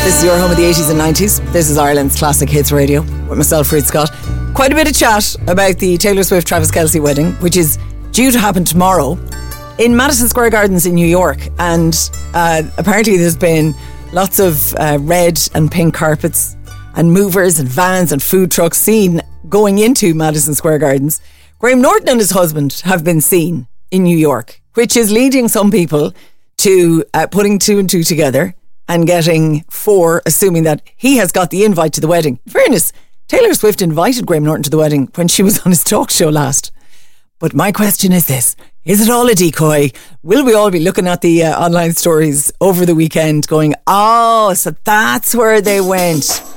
This is your home of the 80s and 90s. This is Ireland's Classic Hits Radio with myself, Reid Scott. Quite a bit of chat about the Taylor Swift-Travis Kelce wedding, which is due to happen tomorrow in Madison Square Gardens in New York. And apparently there's been lots of red and pink carpets and movers and vans and food trucks seen going into Madison Square Gardens. Graham Norton and his husband have been seen in New York, which is leading some people to putting two and two together and getting four, assuming that he has got the invite to the wedding. In fairness, Taylor Swift invited Graham Norton to the wedding when she was on his talk show last. But my question is this: is it all a decoy? Will we all be looking at the online stories over the weekend going, oh, so that's where they went?